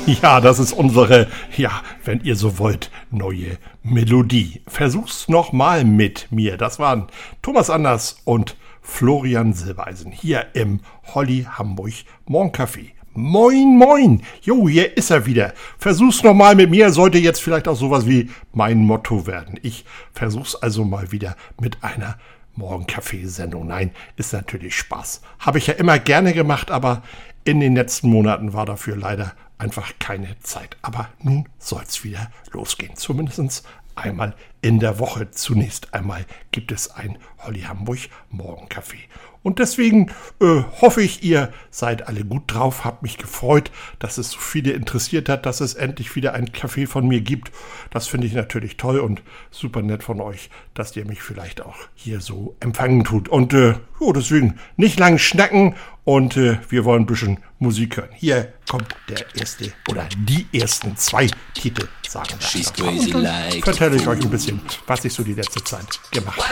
Ja, das ist unsere, ja, wenn ihr so wollt, neue Melodie. Versuch's nochmal mit mir. Das waren Thomas Anders und Florian Silbereisen hier im Holly Hamburg Morgencafé. Moin, moin. Jo, hier ist er wieder. Versuch's nochmal mit mir. Sollte jetzt vielleicht auch sowas wie mein Motto werden. Ich versuch's also mal wieder mit einer Morgencafé-Sendung. Nein, ist natürlich Spaß. Habe ich ja immer gerne gemacht, aber in den letzten Monaten war dafür leider einfach keine Zeit. Aber nun soll's wieder losgehen. Zumindest einmal in der Woche. Zunächst einmal gibt es ein Holly Hamburg Morgencafé. Und deswegen hoffe ich, ihr seid alle gut drauf. Habt mich gefreut, dass es so viele interessiert hat, dass es endlich wieder ein Café von mir gibt. Das finde ich natürlich toll und super nett von euch, dass ihr mich vielleicht auch hier so empfangen tut. Und deswegen nicht lang schnacken und wir wollen ein bisschen Musik hören. Hier kommt der erste oder die ersten 2 Titel, sagen wir. Und dann vertelle ich euch ein bisschen, was ich so die letzte Zeit gemacht habe.